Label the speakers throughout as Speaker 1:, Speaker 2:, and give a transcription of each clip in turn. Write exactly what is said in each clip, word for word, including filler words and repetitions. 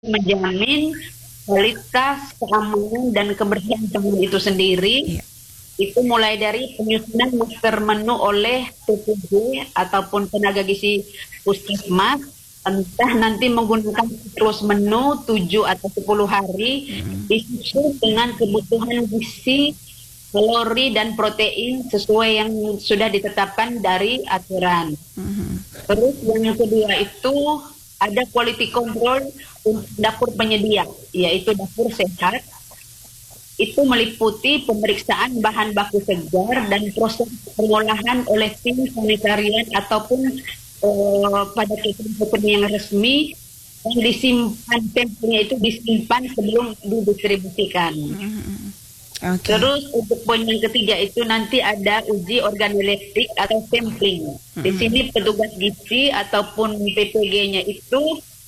Speaker 1: menjamin kualitas, keamanan, dan kebersihan pangan itu sendiri.
Speaker 2: Iya.
Speaker 1: Itu mulai dari penyusunan master menu oleh P P G ataupun tenaga gizi puskesmas, entah nanti menggunakan terus menu tujuh atau sepuluh hari,
Speaker 2: Mm-mm.
Speaker 1: disusun dengan kebutuhan gizi, kalori, dan protein sesuai yang sudah ditetapkan dari aturan.
Speaker 2: Mm-mm.
Speaker 1: Terus yang kedua itu ada quality control untuk dapur penyedia, yaitu dapur sehat. Itu meliputi pemeriksaan bahan baku segar dan proses pengolahan oleh tim sanitarian ataupun uh, pada catering yang resmi, yang disimpan, tempenya itu disimpan sebelum didistribusikan.
Speaker 2: Mm-mm. Okay.
Speaker 1: Terus untuk poin yang ketiga itu nanti ada uji organoleptik atau sampling. Di sini petugas gizi ataupun P P G-nya itu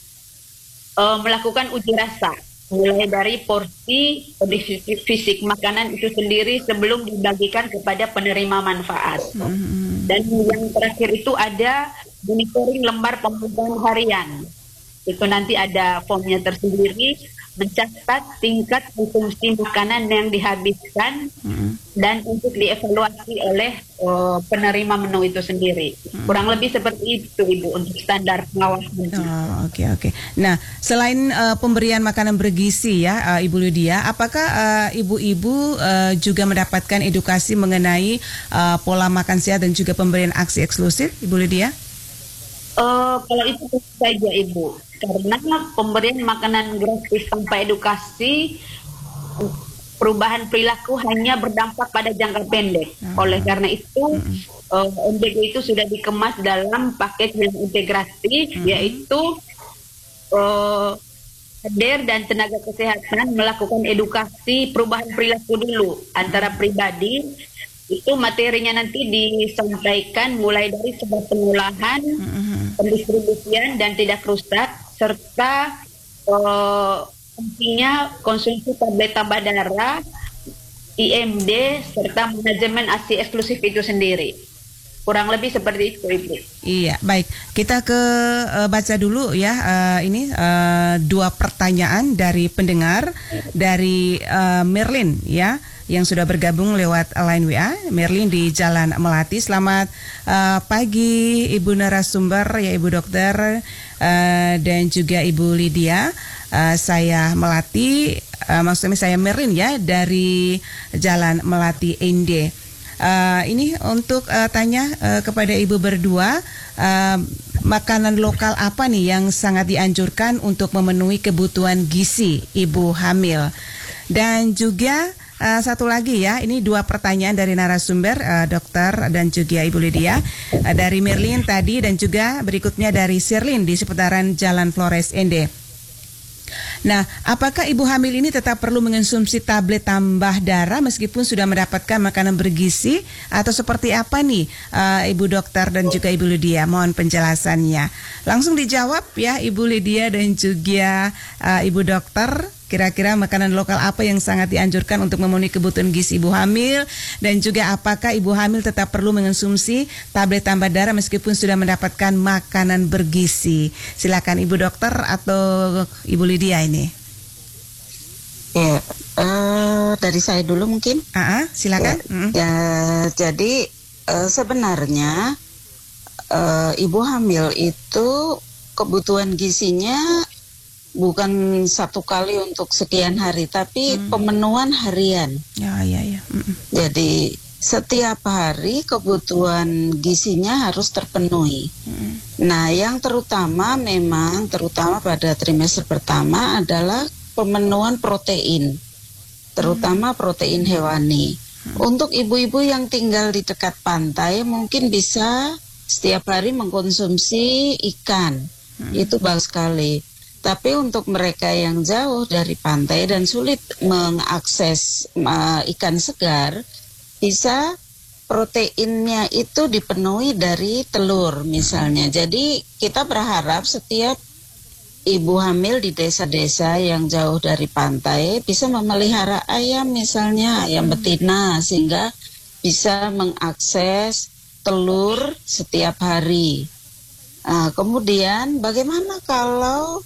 Speaker 1: uh, melakukan uji rasa, mulai dari porsi, kondisi fisik makanan itu sendiri sebelum dibagikan kepada penerima manfaat.
Speaker 2: Mm-hmm.
Speaker 1: Dan yang terakhir itu ada monitoring lembar pemantauan harian. Itu nanti ada formnya tersendiri, mencatat tingkat konsumsi makanan yang dihabiskan, mm-hmm. dan untuk dievaluasi oleh uh, penerima menu itu sendiri. Mm-hmm. Kurang lebih seperti itu, Ibu, untuk standar pengawasan.
Speaker 2: Oh, oke okay, oke. Okay. Nah, selain uh, pemberian makanan bergizi ya, uh, Ibu Lydia, apakah uh, ibu-ibu uh, juga mendapatkan edukasi mengenai uh, pola makan sehat dan juga pemberian aksi eksklusif, Ibu Lydia?
Speaker 1: Uh, kalau itu tentu saja, Ibu, karena pemberian makanan gratis tanpa edukasi, perubahan perilaku hanya berdampak pada jangka pendek. Hmm. Oleh karena itu, hmm. uh, M B G itu sudah dikemas dalam paket yang integratif, hmm. yaitu uh, kader dan tenaga kesehatan melakukan edukasi perubahan perilaku dulu antara pribadi. Itu materinya nanti disampaikan mulai dari sebab pengolahan, mm-hmm. pendistribusian dan tidak rusak, serta uh, pentingnya konsumsi tablet tambah darah, I M D, serta manajemen A S I eksklusif itu sendiri. Kurang lebih seperti itu, Ibu.
Speaker 2: Iya, baik. Kita ke uh, baca dulu ya, uh, ini uh, dua pertanyaan dari pendengar, dari uh, Merlin ya, yang sudah bergabung lewat line W A. Merlin di Jalan Melati. Selamat uh, pagi Ibu narasumber ya, Ibu dokter uh, dan juga Ibu Lydia. Uh, saya Melati, uh, maksudnya saya Merlin ya, dari Jalan Melati N D. Uh, ini untuk uh, tanya uh, kepada Ibu berdua, uh, makanan lokal apa nih yang sangat dianjurkan untuk memenuhi kebutuhan gizi ibu hamil? Dan juga uh, satu lagi ya, ini dua pertanyaan dari narasumber, uh, dokter dan juga Ibu Lydia, uh, dari Merlin tadi dan juga berikutnya dari Sirlin di seputaran Jalan Flores N D. Nah, apakah ibu hamil ini tetap perlu mengonsumsi tablet tambah darah meskipun sudah mendapatkan makanan bergizi, atau seperti apa nih uh, Ibu dokter dan juga Ibu Lydia? Mohon penjelasannya. Langsung dijawab ya Ibu Lydia dan juga uh, Ibu dokter. Kira-kira makanan lokal apa yang sangat dianjurkan untuk memenuhi kebutuhan gizi ibu hamil, dan juga apakah ibu hamil tetap perlu mengonsumsi tablet tambah darah meskipun sudah mendapatkan makanan bergizi? Silakan Ibu dokter atau Ibu Lydia ini.
Speaker 3: Ya, uh, dari saya dulu mungkin.
Speaker 2: Ah, silakan.
Speaker 3: Ya, mm. ya jadi uh, sebenarnya uh, ibu hamil itu kebutuhan gizinya bukan satu kali untuk sekian hari, tapi hmm. pemenuhan harian.
Speaker 2: Ya, ya, ya. Mm-mm.
Speaker 3: Jadi setiap hari kebutuhan gizinya harus terpenuhi. Hmm. Nah, yang terutama memang terutama pada trimester pertama adalah pemenuhan protein, terutama hmm. protein hewani. Hmm. Untuk ibu-ibu yang tinggal di dekat pantai mungkin bisa setiap hari mengkonsumsi ikan. Hmm. Itu bagus sekali. Tapi untuk mereka yang jauh dari pantai dan sulit mengakses uh, ikan segar, bisa proteinnya itu dipenuhi dari telur misalnya. Jadi kita berharap setiap ibu hamil di desa-desa yang jauh dari pantai bisa memelihara ayam misalnya, ayam betina, sehingga bisa mengakses telur setiap hari. Nah, kemudian bagaimana kalau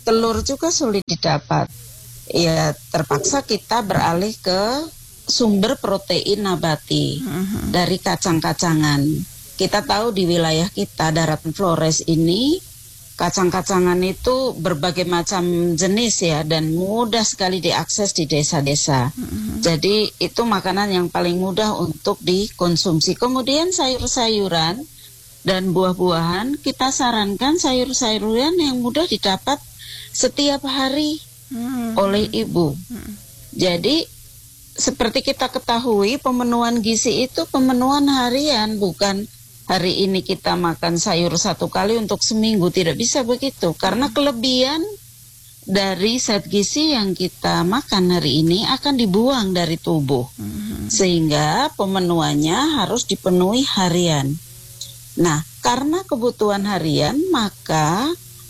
Speaker 3: telur juga sulit didapat. Ya terpaksa kita beralih ke sumber protein nabati uh-huh. dari kacang-kacangan. Kita tahu di wilayah kita daratan Flores ini kacang-kacangan itu berbagai macam jenis ya, dan mudah sekali diakses di desa-desa. Uh-huh. Jadi itu makanan yang paling mudah untuk dikonsumsi. Kemudian sayur-sayuran dan buah-buahan, kita sarankan sayur-sayuran yang mudah didapat setiap hari uh-huh. oleh ibu. Uh-huh. Jadi seperti kita ketahui, pemenuhan gizi itu pemenuhan harian, bukan hari ini kita makan sayur satu kali untuk seminggu. Tidak bisa begitu, karena kelebihan dari zat gizi yang kita makan hari ini akan dibuang dari tubuh, sehingga pemenuhannya harus dipenuhi harian. Nah, karena kebutuhan harian, maka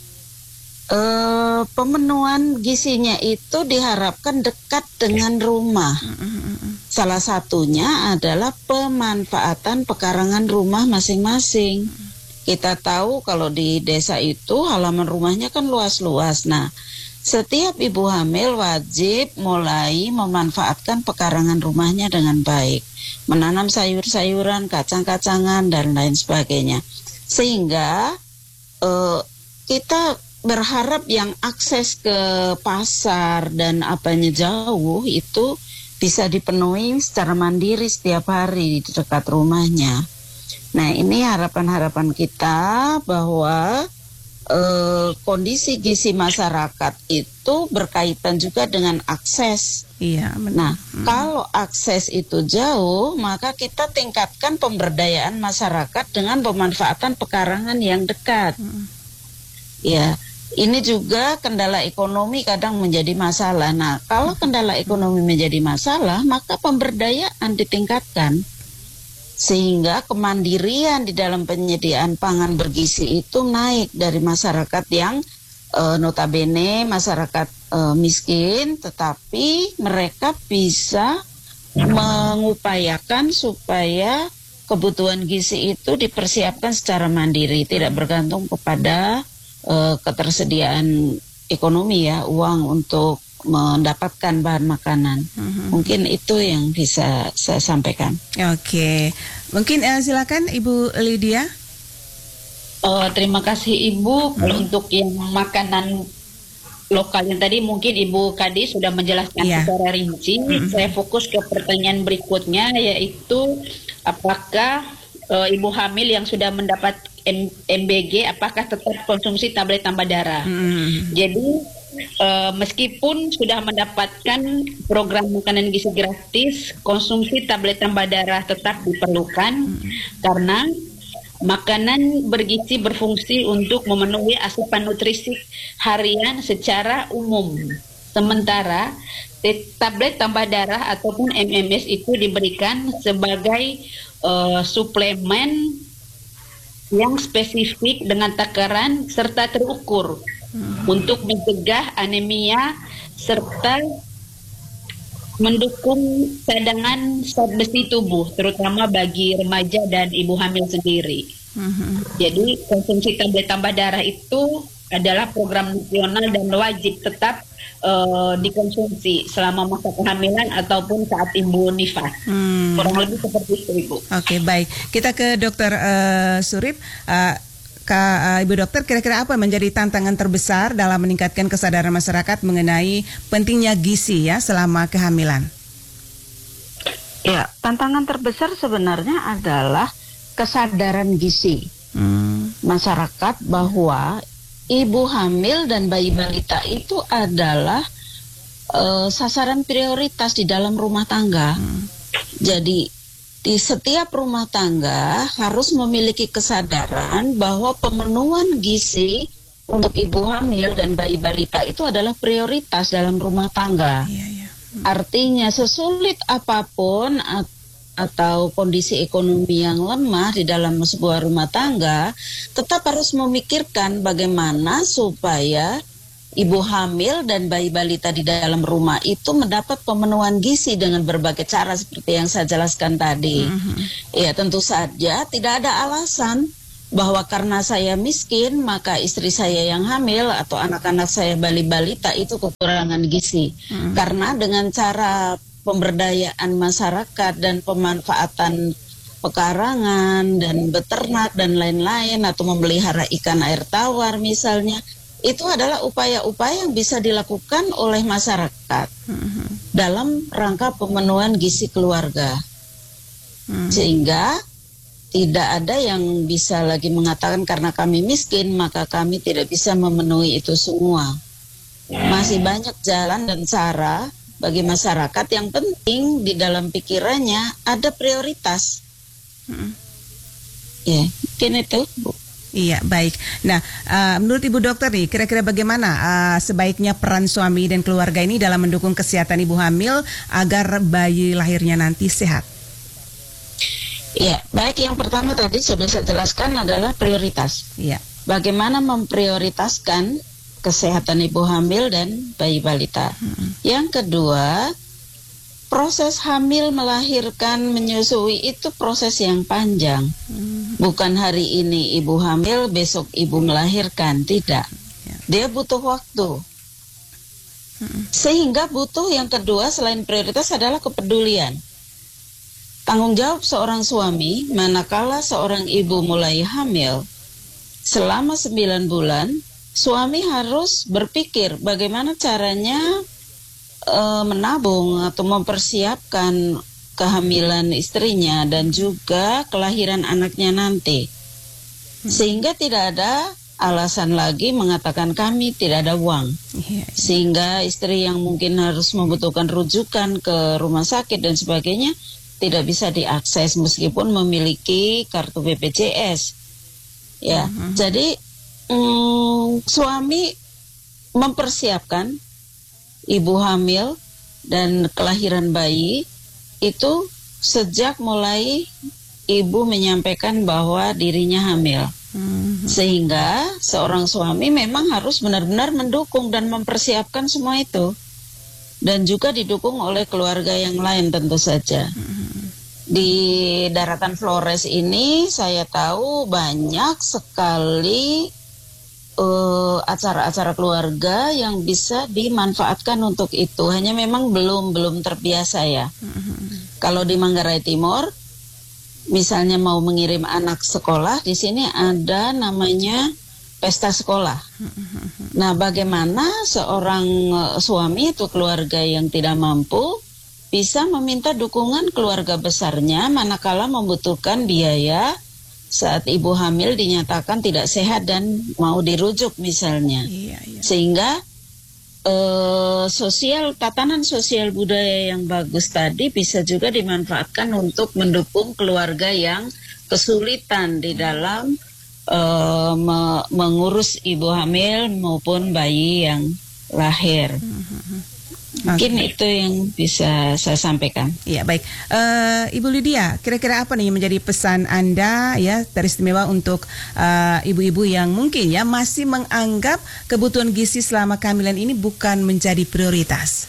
Speaker 3: Uh, pemenuhan gizinya itu diharapkan dekat dengan rumah. Salah satunya adalah pemanfaatan pekarangan rumah masing-masing. Kita tahu kalau di desa itu halaman rumahnya kan luas-luas. Nah, setiap ibu hamil wajib mulai memanfaatkan pekarangan rumahnya dengan baik, menanam sayur-sayuran, kacang-kacangan, dan lain sebagainya. Sehingga uh, kita berharap yang akses ke pasar dan apanya jauh itu bisa dipenuhi secara mandiri setiap hari di dekat rumahnya. Nah, ini harapan-harapan kita bahwa eh, kondisi gizi masyarakat itu berkaitan juga dengan akses.
Speaker 2: Iya, benar.
Speaker 3: Nah,
Speaker 2: hmm. kalau
Speaker 3: akses itu jauh, maka kita tingkatkan pemberdayaan masyarakat dengan pemanfaatan pekarangan yang dekat. Hmm. Ya. Ini juga kendala ekonomi kadang menjadi masalah. Nah, kalau kendala ekonomi menjadi masalah, maka pemberdayaan ditingkatkan. Sehingga kemandirian di dalam penyediaan pangan bergizi itu naik dari masyarakat yang e, notabene masyarakat e, miskin, tetapi mereka bisa mengupayakan supaya kebutuhan gizi itu dipersiapkan secara mandiri, tidak bergantung kepada ketersediaan ekonomi ya, uang untuk mendapatkan bahan makanan. Uh-huh. Mungkin itu yang bisa saya sampaikan.
Speaker 2: Oke, mungkin uh, silakan Ibu Lydia.
Speaker 1: Uh, terima kasih Ibu. Kalau uh-huh. untuk yang makanan lokal yang tadi mungkin Ibu Kadi sudah menjelaskan yeah. secara rinci. Uh-huh. Saya fokus ke pertanyaan berikutnya, yaitu apakah uh, ibu hamil yang sudah mendapat M B G apakah tetap konsumsi tablet tambah darah. Hmm. Jadi uh, meskipun sudah mendapatkan program makanan gizi gratis, konsumsi tablet tambah darah tetap diperlukan hmm. karena makanan bergizi berfungsi untuk memenuhi asupan nutrisi harian secara umum. Sementara tablet tambah darah ataupun M M S itu diberikan sebagai uh, suplemen yang spesifik dengan takaran serta terukur hmm. untuk mencegah anemia serta mendukung cadangan zat besi tubuh, terutama bagi remaja dan ibu hamil sendiri. Hmm. Jadi konsumsi tablet tambah darah itu adalah program nasional dan wajib tetap uh, dikonsumsi selama masa kehamilan ataupun saat ibu nifas. Hmm. Kurang lebih seperti itu, Ibu.
Speaker 2: Oke, okay, baik. Kita ke Dokter uh, Surip. Uh, Kak uh, Ibu Dokter, kira-kira apa menjadi tantangan terbesar dalam meningkatkan kesadaran masyarakat mengenai pentingnya gizi ya selama kehamilan?
Speaker 3: Ya, tantangan terbesar sebenarnya adalah kesadaran gizi hmm. masyarakat bahwa ibu hamil dan bayi balita itu adalah uh, sasaran prioritas di dalam rumah tangga. Hmm. Jadi di setiap rumah tangga harus memiliki kesadaran bahwa pemenuhan gizi untuk ibu hamil dan bayi balita itu adalah prioritas dalam rumah tangga. Yeah, yeah. Hmm. Artinya sesulit apapun at- atau kondisi ekonomi yang lemah di dalam sebuah rumah tangga, tetap harus memikirkan bagaimana supaya ibu hamil dan bayi balita di dalam rumah itu mendapat pemenuhan gizi dengan berbagai cara seperti yang saya jelaskan tadi. Mm-hmm. Ya, tentu saja tidak ada alasan bahwa karena saya miskin maka istri saya yang hamil atau anak-anak saya bali-balita itu kekurangan gizi. Hmm. Karena dengan cara pemberdayaan masyarakat dan pemanfaatan pekarangan dan beternak dan lain-lain atau memelihara ikan air tawar misalnya, itu adalah upaya-upaya yang bisa dilakukan oleh masyarakat hmm. dalam rangka pemenuhan gizi keluarga. Hmm. Sehingga tidak ada yang bisa lagi mengatakan karena kami miskin maka kami tidak bisa memenuhi itu semua. Masih banyak jalan dan cara bagi masyarakat. Yang penting di dalam pikirannya ada prioritas. Hmm. Ya, mungkin itu, Bu.
Speaker 2: Iya, baik. Nah, uh, menurut Ibu Dokter nih, kira-kira bagaimana uh, sebaiknya peran suami dan keluarga ini dalam mendukung kesehatan ibu hamil agar bayi lahirnya nanti sehat?
Speaker 3: Ya, baik, yang pertama tadi sudah saya jelaskan adalah prioritas.
Speaker 2: Ya.
Speaker 3: Bagaimana memprioritaskan kesehatan ibu hamil dan bayi balita. Hmm. Yang kedua, proses hamil, melahirkan, menyusui itu proses yang panjang. Hmm. Bukan hari ini ibu hamil, besok ibu melahirkan, tidak. Ya. Dia butuh waktu. Hmm. Sehingga butuh yang kedua selain prioritas adalah kepedulian. Tanggung jawab seorang suami manakala seorang ibu mulai hamil selama sembilan bulan, suami harus berpikir bagaimana caranya e, menabung atau mempersiapkan kehamilan istrinya dan juga kelahiran anaknya nanti. Sehingga tidak ada alasan lagi mengatakan kami tidak ada uang. Sehingga istri yang mungkin harus membutuhkan rujukan ke rumah sakit dan sebagainya tidak bisa diakses meskipun memiliki kartu B P J S. Ya, uh-huh. Jadi mm, suami mempersiapkan ibu hamil dan kelahiran bayi itu sejak mulai ibu menyampaikan bahwa dirinya hamil. Uh-huh. Sehingga seorang suami memang harus benar-benar mendukung dan mempersiapkan semua itu. Dan juga didukung oleh keluarga yang lain tentu saja. Di daratan Flores ini saya tahu banyak sekali uh, acara-acara keluarga yang bisa dimanfaatkan untuk itu. Hanya memang belum belum terbiasa ya. Kalau di Manggarai Timur, misalnya mau mengirim anak sekolah, di sini ada namanya pesta sekolah. Nah, bagaimana seorang suami atau keluarga yang tidak mampu bisa meminta dukungan keluarga besarnya manakala membutuhkan biaya saat ibu hamil dinyatakan tidak sehat dan mau dirujuk misalnya. Iya, iya. Sehingga eh, sosial tatanan sosial budaya yang bagus tadi bisa juga dimanfaatkan untuk mendukung keluarga yang kesulitan di dalam Uh, me- mengurus ibu hamil maupun bayi yang lahir. Mungkin okay. Itu yang bisa saya sampaikan.
Speaker 2: Iya, baik. Uh, Ibu Lydia, kira-kira apa nih yang menjadi pesan Anda ya teristimewa untuk uh, ibu-ibu yang mungkin ya masih menganggap kebutuhan gizi selama kehamilan ini bukan menjadi prioritas?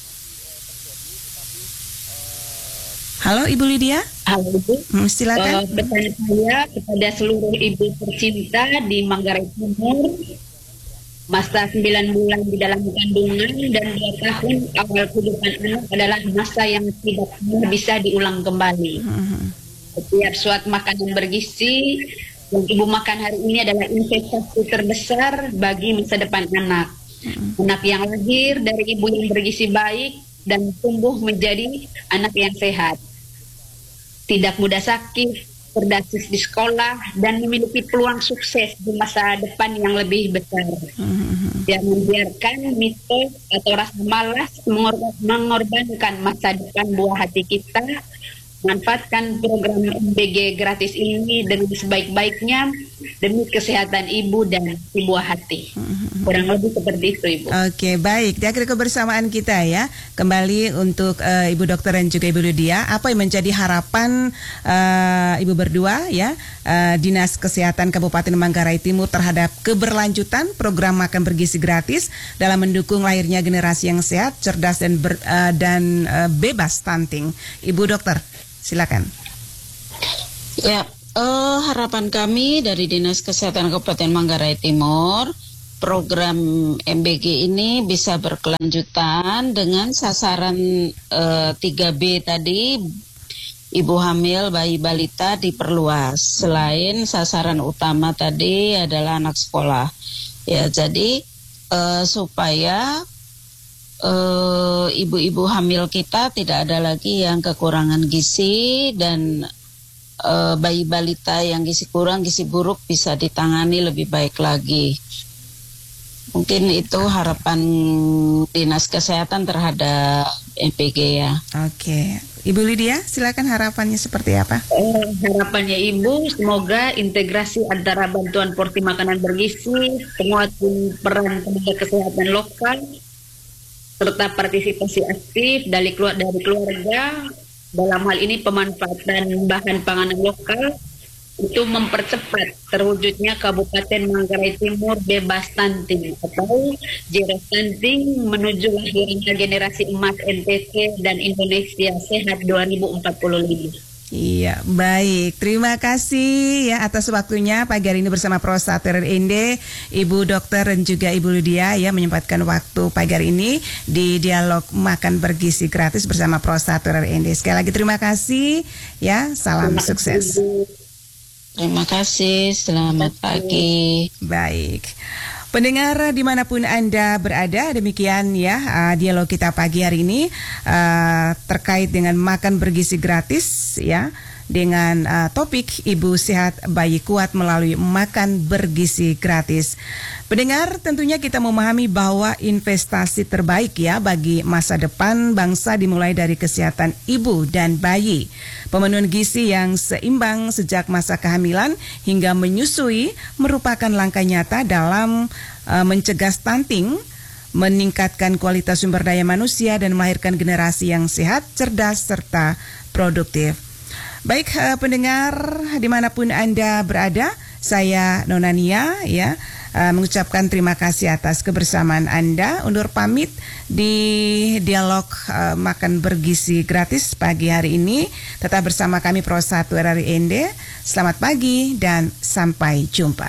Speaker 2: Halo Ibu Lydia.
Speaker 1: Halo Ibu.
Speaker 2: Hmm, silakan.
Speaker 1: Uh, pesan saya kepada seluruh ibu tercinta di Manggarai Timur, masa sembilan bulan di dalam kandungan dan dua tahun awal kehidupan anak adalah masa yang tidak pernah bisa diulang kembali. Uh-huh. Setiap suatu makanan bergizi yang ibu makan hari ini adalah investasi terbesar bagi masa depan anak. Uh-huh. Anak yang lahir dari ibu yang bergizi baik dan tumbuh menjadi anak yang sehat. Tidak mudah sakit, cerdas di sekolah, dan memiliki peluang sukses di masa depan yang lebih besar. Mm-hmm. Jangan biarkan mitos atau rasa malas mengor- mengorbankan masa depan buah hati kita. Manfaatkan program M B G gratis ini dengan sebaik-baiknya demi kesehatan ibu dan si buah hati. Kurang lebih seperti itu, Ibu.
Speaker 2: Oke, baik. Di akhir kebersamaan kita ya, kembali untuk uh, Ibu Dokter dan juga Ibu Lydia, apa yang menjadi harapan uh, Ibu berdua ya, uh, Dinas Kesehatan Kabupaten Manggarai Timur terhadap keberlanjutan program makan bergizi gratis dalam mendukung lahirnya generasi yang sehat, cerdas dan ber, uh, dan uh, bebas stunting. Ibu Dokter, silakan.
Speaker 3: Ya, Eh, harapan kami dari Dinas Kesehatan Kabupaten Manggarai Timur, program M B G ini bisa berkelanjutan dengan sasaran eh, tiga B tadi, ibu hamil, bayi balita diperluas. Selain sasaran utama tadi adalah anak sekolah. Ya, jadi eh, supaya eh, ibu-ibu hamil kita tidak ada lagi yang kekurangan gizi, dan Uh, bayi balita yang gizi kurang, gizi buruk bisa ditangani lebih baik lagi. Mungkin itu harapan Dinas Kesehatan terhadap M P G ya.
Speaker 2: Oke, Ibu Lydia, silakan harapannya seperti apa?
Speaker 1: Eh, harapannya Ibu, semoga integrasi antara bantuan porsi makanan bergizi, penguatan peran tenaga kesehatan lokal, serta partisipasi aktif dari keluarga, dari keluarga dalam hal ini pemanfaatan bahan panganan lokal itu mempercepat terwujudnya Kabupaten Manggarai Timur bebas stunting atau zero stunting menuju lahirnya generasi emas N T T dan Indonesia Sehat dua ribu empat puluh lima.
Speaker 2: Iya, baik. Terima kasih ya atas waktunya pagi hari ini bersama Prostat R R N D, Ibu Dokter dan juga Ibu Lydia ya menyempatkan waktu pagi hari ini di dialog makan bergizi gratis bersama Prostat R R N D. Sekali lagi terima kasih ya, salam
Speaker 1: Terima
Speaker 2: sukses.
Speaker 1: kasih.
Speaker 3: Terima kasih, selamat pagi.
Speaker 2: Baik. Pendengar dimanapun Anda berada, demikian ya uh, dialog kita pagi hari ini uh, terkait dengan makan bergizi gratis ya, dengan uh, topik Ibu Sehat Bayi Kuat melalui makan bergizi gratis. Pendengar, tentunya kita memahami bahwa investasi terbaik ya bagi masa depan bangsa dimulai dari kesehatan ibu dan bayi. Pemenuhan gizi yang seimbang sejak masa kehamilan hingga menyusui merupakan langkah nyata dalam uh, mencegah stunting, meningkatkan kualitas sumber daya manusia dan melahirkan generasi yang sehat, cerdas, serta produktif. Baik uh, pendengar dimanapun Anda berada, saya Nona Nia ya uh, mengucapkan terima kasih atas kebersamaan Anda. Undur pamit di dialog uh, makan bergizi gratis pagi hari ini. Tetap bersama kami Pro satu R R N D. Selamat pagi dan sampai jumpa.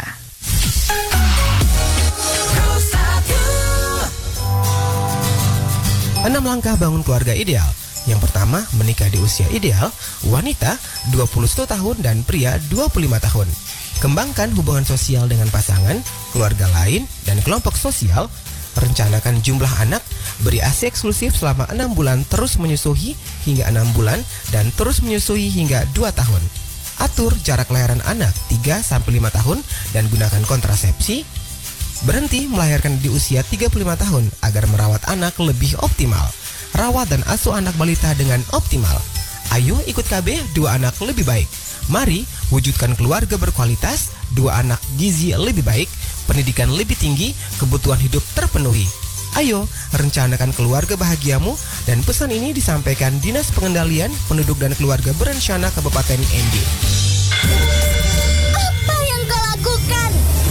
Speaker 4: Enam langkah bangun keluarga ideal. Yang pertama, menikah di usia ideal, wanita dua puluh satu tahun dan pria dua puluh lima tahun. Kembangkan hubungan sosial dengan pasangan, keluarga lain, dan kelompok sosial. Rencanakan jumlah anak, beri A S I eksklusif selama enam bulan terus menyusui hingga enam bulan dan terus menyusui hingga dua tahun. Atur jarak lahiran anak tiga sampai lima tahun dan gunakan kontrasepsi. Berhenti melahirkan di usia tiga puluh lima tahun agar merawat anak lebih optimal. Rawat dan asuh anak balita dengan optimal. Ayo ikut K B dua anak lebih baik. Mari wujudkan keluarga berkualitas, dua anak gizi lebih baik, pendidikan lebih tinggi, kebutuhan hidup terpenuhi. Ayo rencanakan keluarga bahagiamu, dan pesan ini disampaikan Dinas Pengendalian Penduduk dan Keluarga Berencana Kabupaten N D.
Speaker 5: Apa yang kau lakukan?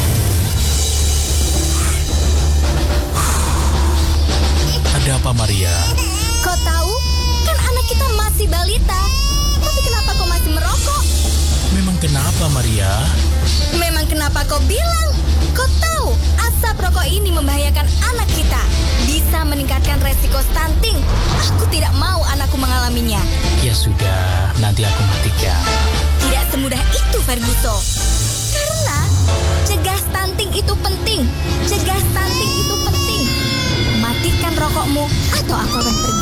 Speaker 6: Ada apa, Maria?
Speaker 5: Kau tahu, kan anak kita masih balita. Tapi kenapa kau masih merokok?
Speaker 6: Memang kenapa, Maria?
Speaker 5: Memang kenapa kau bilang? Kau tahu, asap rokok ini membahayakan anak kita. Bisa meningkatkan resiko stunting. Aku tidak mau anakku mengalaminya.
Speaker 6: Ya sudah, nanti aku matikan.
Speaker 5: Tidak semudah itu, Ferguso. Karena cegah stunting itu penting. Cegah stunting itu penting. Matikan rokokmu atau aku akan pergi.